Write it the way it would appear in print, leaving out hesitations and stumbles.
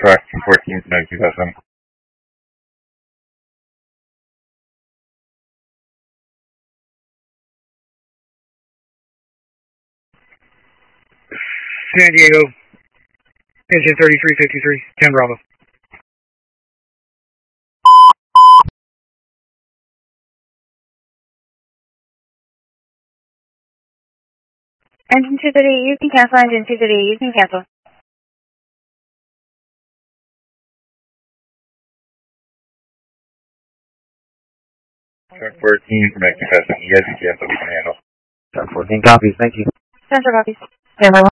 Track 214 to 92,000. San Diego, engine 3353, 10 Bravo. Engine 230, you can cancel. Engine 230, you can cancel. Track 14 from 92,000. You guys can cancel. We can handle. Track 14 copies. Thank you. Central copies. Standby